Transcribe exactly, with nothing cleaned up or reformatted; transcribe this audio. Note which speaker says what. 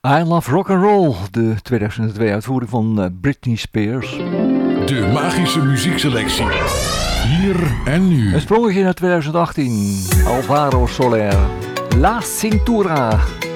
Speaker 1: I Love Rock and Roll, de tweeduizend twee uitvoering van uh, Britney Spears.
Speaker 2: De magische muziekselectie. Hier en nu.
Speaker 1: Een sprongetje naar tweeduizend achttien. Alvaro Soler. La Cintura.